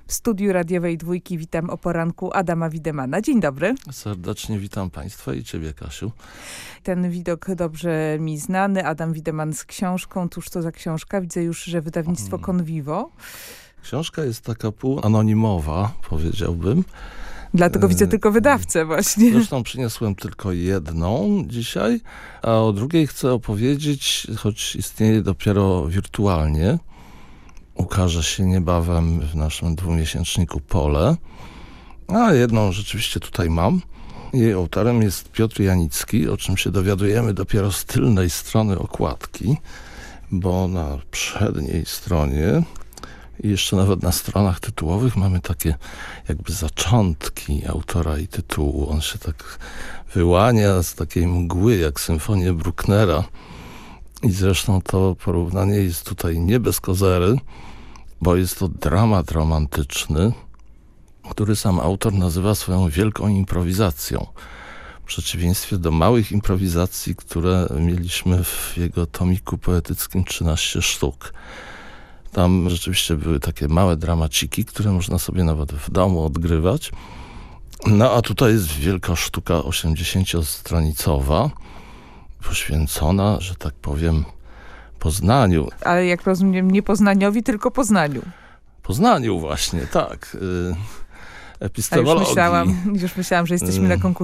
W studiu radiowej Dwójki witam o poranku Adama Widemana. Dzień dobry. Serdecznie witam Państwa i Ciebie, Kasiu. Ten widok dobrze mi znany. Adam Wideman z książką. Cóż to za książka? Widzę już, że wydawnictwo Convivo. Książka jest taka półanonimowa, powiedziałbym. Dlatego widzę tylko wydawcę właśnie. Zresztą przyniosłem tylko jedną dzisiaj, a o drugiej chcę opowiedzieć, choć istnieje dopiero wirtualnie. Ukaże się niebawem w naszym dwumiesięczniku Pole. A jedną rzeczywiście tutaj mam. Jej autorem jest Piotr Janicki, o czym się dowiadujemy dopiero z tylnej strony okładki, bo na przedniej stronie i jeszcze nawet na stronach tytułowych mamy takie jakby zaczątki autora i tytułu. On się tak wyłania z takiej mgły, jak symfonię Brucknera. I zresztą to porównanie jest tutaj nie bez kozery, bo jest to dramat romantyczny, który sam autor nazywa swoją wielką improwizacją. W przeciwieństwie do małych improwizacji, które mieliśmy w jego tomiku poetyckim 13 sztuk. Tam rzeczywiście były takie małe dramaciki, które można sobie nawet w domu odgrywać. No a tutaj jest wielka sztuka 80-stronicowa, poświęcona, że tak powiem, Poznaniu. Ale jak rozumiem, nie Poznaniowi, tylko Poznaniu. Poznaniu właśnie, tak. Epistemologii. Już myślałam, że jesteśmy na konkursie